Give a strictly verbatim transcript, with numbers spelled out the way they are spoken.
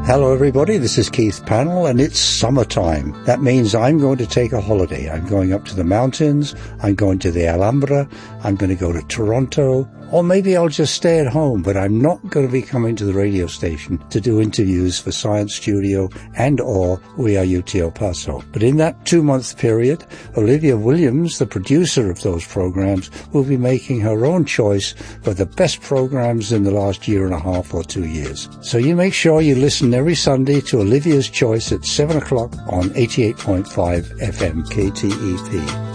Hello everybody, this is Keith Pannell and it's summertime. That means I'm going to take a holiday. I'm going up to the mountains, I'm going to the Alhambra, I'm going to go to Toronto, or maybe I'll just stay at home, but I'm not going to be coming to the radio station to do interviews for Science Studio and or We Are U T El Paso. But in that two-month period, Olivia Williams, the producer of those programs, will be making her own choice for the best programs in the last year and a half or two years. So you make sure you listen every Sunday to Olivia's Choice at seven o'clock on eighty-eight point five F M K T E P.